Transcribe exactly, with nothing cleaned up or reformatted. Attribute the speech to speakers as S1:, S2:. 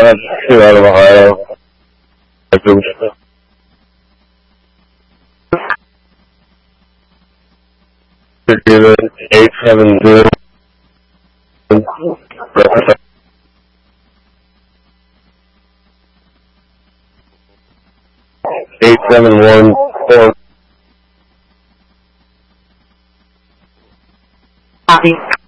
S1: got two out of Ohio. eight seven zero. eight seven one four.
S2: Copy.